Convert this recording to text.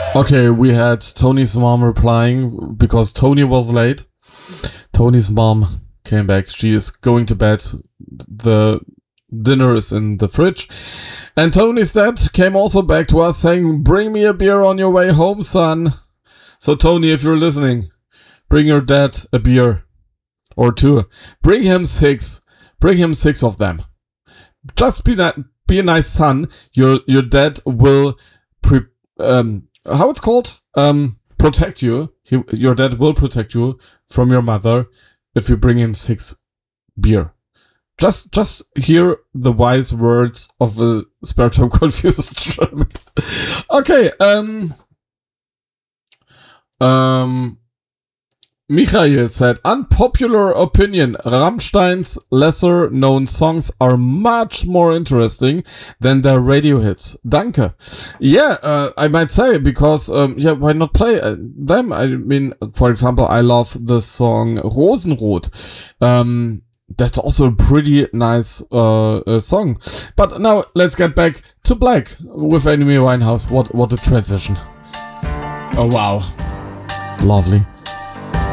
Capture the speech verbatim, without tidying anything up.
Okay, we had Tony's mom replying because Tony was late. Tony's mom came back. She is going to bed. The dinner is in the fridge. And Tony's dad came also back to us saying, bring me a beer on your way home, son. So Tony, if you're listening, bring your dad a beer or two. Bring him six. Bring him six of them. Just be, ni- be a nice son. Your your dad will pre- um how it's called? Um, protect you. He, your dad will protect you from your mother if you bring him six beer. Just, just hear the wise words of a Spare Time Confused German. Okay, um, um, Michael said, unpopular opinion, Rammstein's lesser-known songs are much more interesting than their radio hits. Danke. Yeah, uh, I might say, because, um, yeah, why not play uh, them? I mean, for example, I love the song Rosenrot. Um, that's also a pretty nice uh, uh, song. But now, let's get back to Black with Amy Winehouse. What, what a transition. Oh, wow. Lovely.